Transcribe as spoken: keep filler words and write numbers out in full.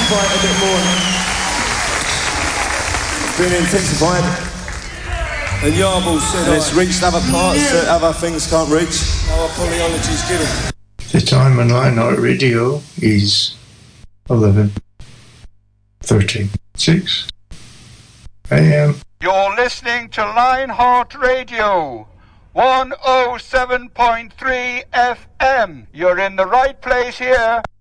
intensify it a bit more. It's been intensified. And Yarble said and it's reached other parts that other things can't reach. Our apology's given. The time on Lionheart Radio is eleven thirty-six a m. You're listening to Lionheart Radio, one oh seven point three F M. You're in the right place here.